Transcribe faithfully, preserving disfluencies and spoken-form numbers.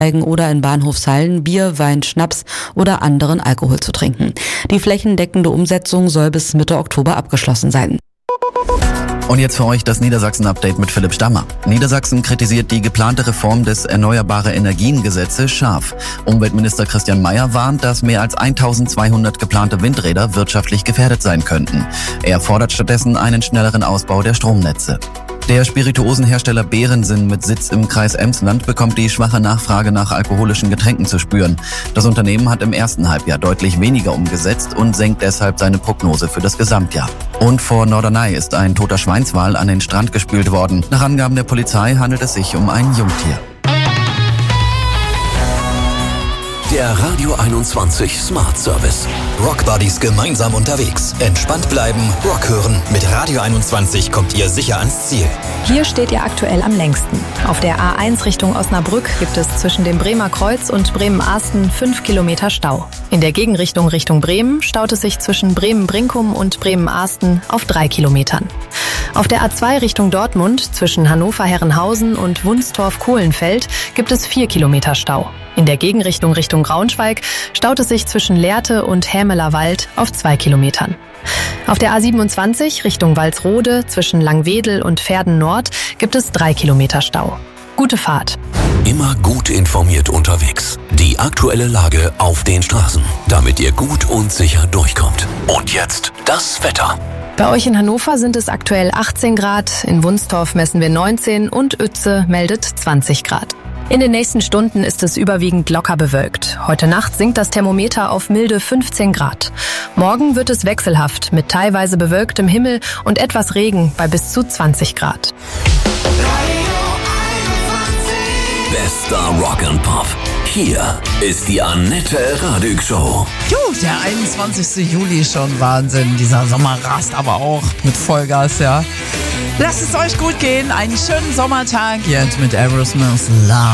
oder in Bahnhofshallen Bier, Wein, Schnaps oder anderen Alkohol zu trinken. Die flächendeckende Umsetzung soll bis Mitte Oktober abgeschlossen sein. Und jetzt für euch das Niedersachsen-Update mit Philipp Stammer. Niedersachsen kritisiert die geplante Reform des Erneuerbare-Energien-Gesetzes scharf. Umweltminister Christian Mayer warnt, dass mehr als eintausendzweihundert geplante Windräder wirtschaftlich gefährdet sein könnten. Er fordert stattdessen einen schnelleren Ausbau der Stromnetze. Der Spirituosenhersteller Berensen mit Sitz im Kreis Emsland bekommt die schwache Nachfrage nach alkoholischen Getränken zu spüren. Das Unternehmen hat im ersten Halbjahr deutlich weniger umgesetzt und senkt deshalb seine Prognose für das Gesamtjahr. Und vor Norderney ist ein toter Schweinswal an den Strand gespült worden. Nach Angaben der Polizei handelt es sich um ein Jungtier. Der Radio einundzwanzig Smart Service. Rock Buddies gemeinsam unterwegs. Entspannt bleiben, Rock hören. Mit Radio einundzwanzig kommt ihr sicher ans Ziel. Hier steht ihr aktuell am längsten. Auf der A eins Richtung Osnabrück gibt es zwischen dem Bremer Kreuz und Bremen-Ahsten fünf Kilometer Stau. In der Gegenrichtung Richtung Bremen staut es sich zwischen Bremen-Brinkum und Bremen-Ahsten auf drei Kilometern. Auf der A zwei Richtung Dortmund zwischen Hannover-Herrenhausen und Wunstorf-Kohlenfeld gibt es vier Kilometer Stau. In der Gegenrichtung Richtung Braunschweig staut es sich zwischen Lehrte und Hämeler Wald auf zwei Kilometern. Auf der A siebenundzwanzig Richtung Walsrode zwischen Langwedel und Verden Nord gibt es drei Kilometer Stau. Gute Fahrt. Immer gut informiert unterwegs. Die aktuelle Lage auf den Straßen, damit ihr gut und sicher durchkommt. Und jetzt das Wetter. Bei euch in Hannover sind es aktuell achtzehn Grad, in Wunstorf messen wir neunzehn und Uetze meldet zwanzig Grad. In den nächsten Stunden ist es überwiegend locker bewölkt. Heute Nacht sinkt das Thermometer auf milde fünfzehn Grad. Morgen wird es wechselhaft mit teilweise bewölktem Himmel und etwas Regen bei bis zu zwanzig Grad. Bester Rock and Pop. Hier ist die Annette Radig Show. Jo, der einundzwanzigste Juli schon. Wahnsinn. Dieser Sommer rast aber auch mit Vollgas, ja. Lasst es euch gut gehen. Einen schönen Sommertag. Jetzt mit Aerosmith Love.